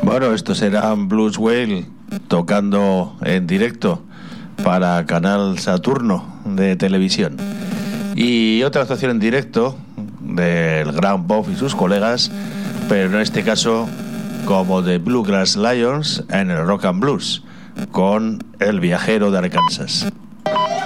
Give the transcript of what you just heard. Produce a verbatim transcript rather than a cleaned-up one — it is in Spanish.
Bueno, estos serán Blues Whale tocando en directo para Canal Saturno de televisión. Y otra actuación en directo del gran Bob y sus colegas, pero en este caso como The Bluegrass Lions en el Rock and Blues, con El Viajero de Arkansas.